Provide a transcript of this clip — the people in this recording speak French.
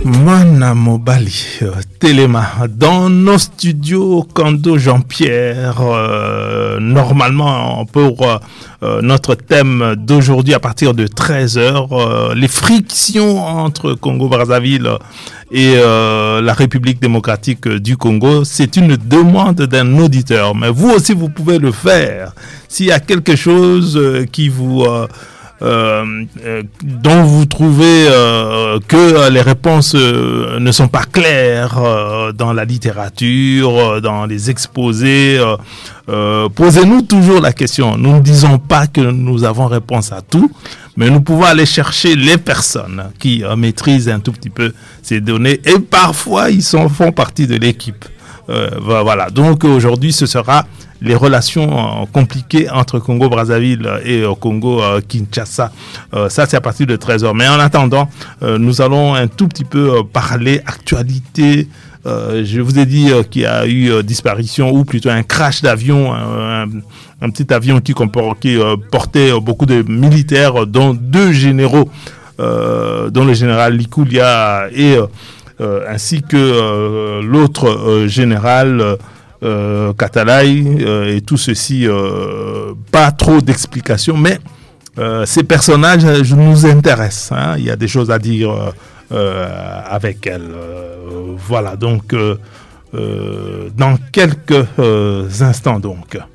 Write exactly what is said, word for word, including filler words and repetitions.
Mana Mobali, euh, Téléma, dans nos studios, Kando Jean-Pierre, euh, normalement pour euh, notre thème d'aujourd'hui à partir de treize heures, euh, les frictions entre Congo-Brazzaville et euh, la République démocratique du Congo, c'est une demande d'un auditeur, mais vous aussi vous pouvez le faire. S'il y a quelque chose euh, qui vous... Euh, Euh, euh, dont vous trouvez euh, que les réponses euh, ne sont pas claires euh, dans la littérature, euh, dans les exposés, euh, euh, posez-nous toujours la question. Nous ne disons pas que nous avons réponse à tout, mais nous pouvons aller chercher les personnes qui euh, maîtrisent un tout petit peu ces données et parfois ils sont, font partie de l'équipe. Euh, voilà, donc aujourd'hui ce sera les relations euh, compliquées entre Congo-Brazzaville et euh, Congo-Kinshasa. Euh, ça, c'est à partir de treize heures. Mais en attendant, euh, nous allons un tout petit peu euh, parler actualité. Euh, je vous ai dit euh, qu'il y a eu euh, disparition ou plutôt un crash d'avion, euh, un, un petit avion qui, qui euh, portait euh, beaucoup de militaires, dont deux généraux, euh, dont le général Likulia et euh, euh, ainsi que euh, l'autre euh, général euh, Euh, Katalai euh, et tout ceci, euh, pas trop d'explications, mais euh, ces personnages euh, nous intéressent. Hein, il y a des choses à dire euh, euh, avec elles. Euh, voilà, donc euh, euh, dans quelques euh, instants donc.